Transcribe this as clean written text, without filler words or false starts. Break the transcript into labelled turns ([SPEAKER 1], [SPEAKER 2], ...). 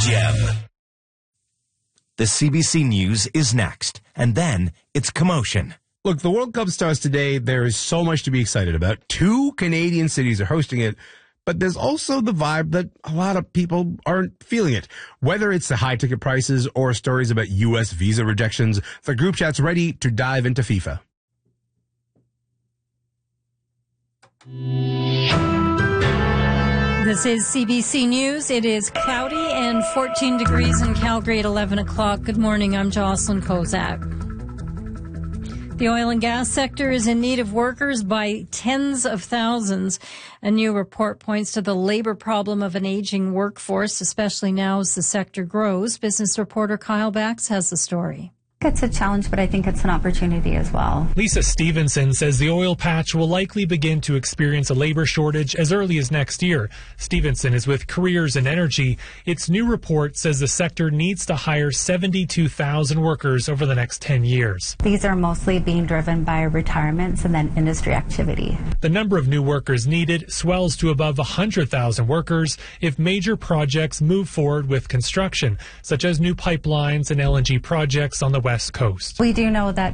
[SPEAKER 1] CJAM. The CBC News is next, and then it's commotion.
[SPEAKER 2] Look, the World Cup starts today. There is so much to be excited about. 2 Canadian cities are hosting it, but there's also the vibe that a lot of people aren't feeling it. Whether it's the high ticket prices or stories about U.S. visa rejections, the group chat's ready to dive into FIFA.
[SPEAKER 3] This is CBC News. It is cloudy and 14 degrees in Calgary at 11 o'clock. Good morning. I'm Jocelyn Kozak. The oil and gas sector is in need of workers by tens of thousands. A new report points to the labor problem of an aging workforce, especially now as the sector grows. Business reporter Kyle Bax has the story.
[SPEAKER 4] It's a challenge, but I think it's an opportunity as well.
[SPEAKER 5] Lisa Stevenson says the oil patch will likely begin to experience a labor shortage as early as next year. Stevenson is with Careers in Energy. Its new report says the sector needs to hire 72,000 workers over the next 10 years.
[SPEAKER 4] These are mostly being driven by retirements and then industry activity.
[SPEAKER 5] The number of new workers needed swells to above 100,000 workers if major projects move forward with construction, such as new pipelines and LNG projects on the West Coast.
[SPEAKER 4] We do know that